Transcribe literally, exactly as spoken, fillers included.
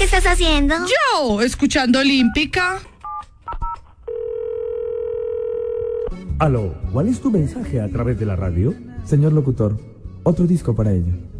estás haciendo? Yo, escuchando Olímpica. Aló, ¿cuál es tu mensaje a través de la radio? Señor locutor, otro disco para ella.